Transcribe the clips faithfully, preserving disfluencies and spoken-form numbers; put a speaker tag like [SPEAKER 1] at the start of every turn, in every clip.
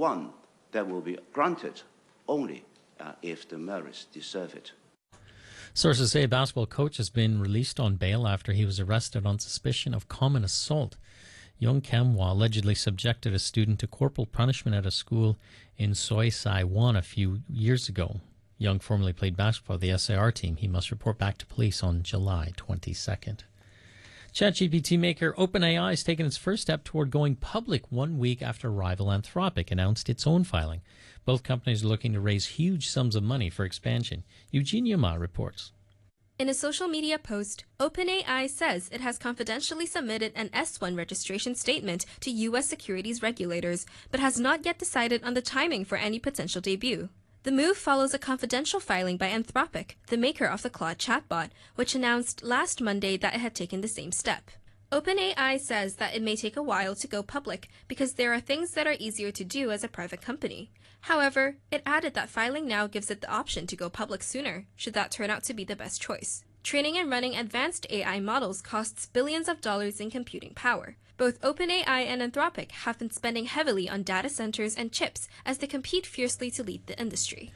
[SPEAKER 1] one that will be granted only uh, if the merits deserve it.
[SPEAKER 2] Sources say a basketball coach has been released on bail after he was arrested on suspicion of common assault. Young Kamwa allegedly subjected a student to corporal punishment at a school in Soi Sai Wan a few years ago. Young formerly played basketball with the S A R team. He must report back to police on July twenty-second. ChatGPT maker OpenAI has taken its first step toward going public one week after rival Anthropic announced its own filing. Both companies are looking to raise huge sums of money for expansion. Eugenia Ma reports.
[SPEAKER 3] In a social media post, OpenAI says it has confidentially submitted an S one registration statement to U S securities regulators, but has not yet decided on the timing for any potential debut. The move follows a confidential filing by Anthropic, the maker of the Claude chatbot, which announced last Monday that it had taken the same step. OpenAI says that it may take a while to go public because there are things that are easier to do as a private company. However, it added that filing now gives it the option to go public sooner, should that turn out to be the best choice. Training and running advanced A I models costs billions of dollars in computing power. Both OpenAI and Anthropic have been spending heavily on data centers and chips as they compete fiercely to lead the industry.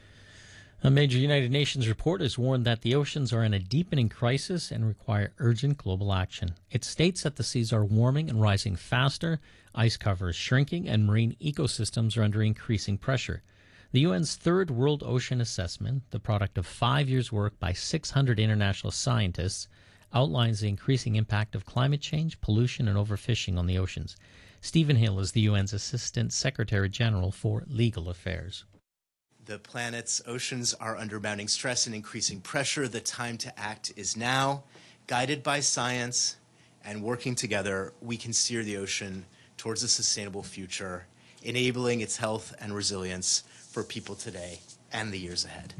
[SPEAKER 2] A major United Nations report has warned that the oceans are in a deepening crisis and require urgent global action. It states that the seas are warming and rising faster, ice cover is shrinking, and marine ecosystems are under increasing pressure. The U N's third World Ocean Assessment, the product of five years' work by six hundred international scientists, outlines the increasing impact of climate change, pollution, and overfishing on the oceans. Stephen Hill is the U N's Assistant Secretary General for Legal Affairs.
[SPEAKER 4] The planet's oceans are under mounting stress and increasing pressure. The time to act is now. Guided by science and working together, we can steer the ocean towards a sustainable future, enabling its health and resilience for people today and the years ahead.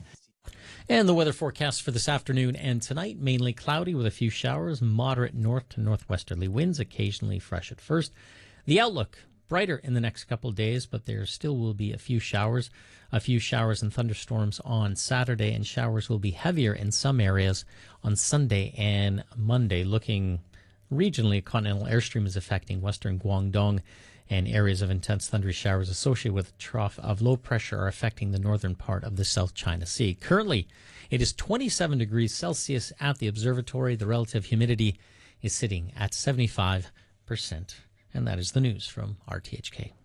[SPEAKER 2] And the weather forecast for this afternoon and tonight, mainly cloudy with a few showers, moderate north to northwesterly winds, occasionally fresh at first. The outlook, brighter in the next couple of days, but there still will be a few showers, a few showers and thunderstorms on Saturday, and showers will be heavier in some areas on Sunday and Monday. Looking regionally, a continental airstream is affecting western Guangdong, and areas of intense thundery showers associated with a trough of low pressure are affecting the northern part of the South China Sea. Currently, it is twenty-seven degrees Celsius at the observatory. The relative humidity is sitting at seventy-five percent. And that is the news from R T H K.